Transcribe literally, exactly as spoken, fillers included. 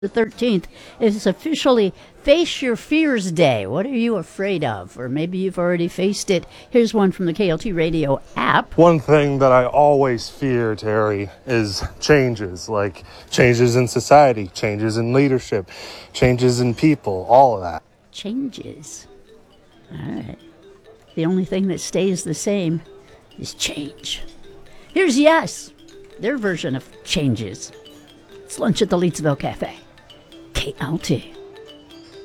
The thirteenth is officially Face Your Fears Day. What are you afraid of? Or maybe you've already faced it. Here's one from the K L T Radio app. One thing that I always fear, Terry, is changes, like changes in society, changes in leadership, changes in people, all of that. Changes. All right. The only thing that stays the same is change. Here's Yes, their version of changes. It's lunch at the Leedsville Cafe. K L T.